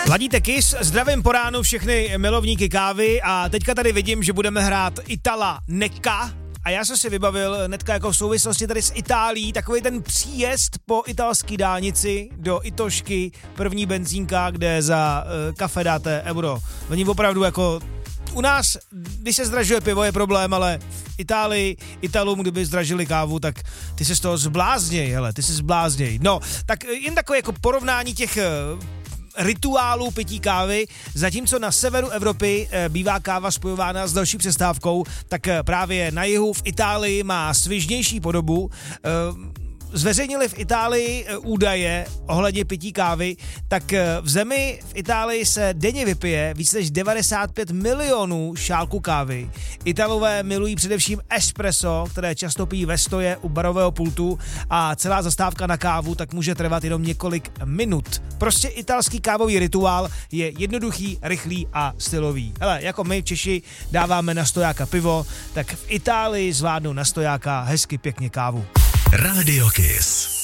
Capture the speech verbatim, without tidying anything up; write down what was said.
Ladíte Kiss, zdravím po ránu všechny milovníky kávy a teďka tady vidím, že budeme hrát Itala Necca a já jsem si vybavil hnedka jako v souvislosti tady s Itálií takový ten příjezd po italské dálnici do Itošky, první benzínka, kde za uh, kafe dáte euro. Oni opravdu jako u nás, když se zdražuje pivo, je problém, ale v Itálii, Italům, kdyby zdražili kávu, tak ty se z toho zblázněj, hele, ty se zblázněj. No, tak jen takové jako porovnání těch uh, rituálů pití kávy, zatímco na severu Evropy e, bývá káva spojována s další přestávkou, tak e, právě na jihu v Itálii má svižnější podobu. E, Zveřejnili v Itálii e, údaje ohledně pití kávy, tak e, v zemi v Itálii se denně vypije víc než devadesát pět milionů šálků kávy. Italové milují především espresso, které často pijí ve stoje u barového pultu a celá zastávka na kávu tak může trvat jenom několik minut. Prostě italský kávový rituál je jednoduchý, rychlý a stylový. Hele, jako my Češi dáváme na stojáka pivo, tak v Itálii zvládnou na stojáka hezky pěkně kávu. Radio Kiss.